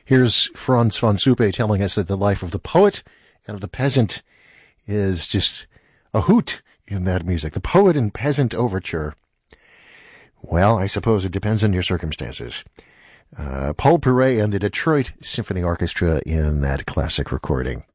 Here's Frans van Suppe telling us that the life of the poet and of the peasant is just a hoot in that music. The Poet and Peasant Overture. Well, I suppose it depends on your circumstances. Paul Perret and the Detroit Symphony Orchestra in that classic recording.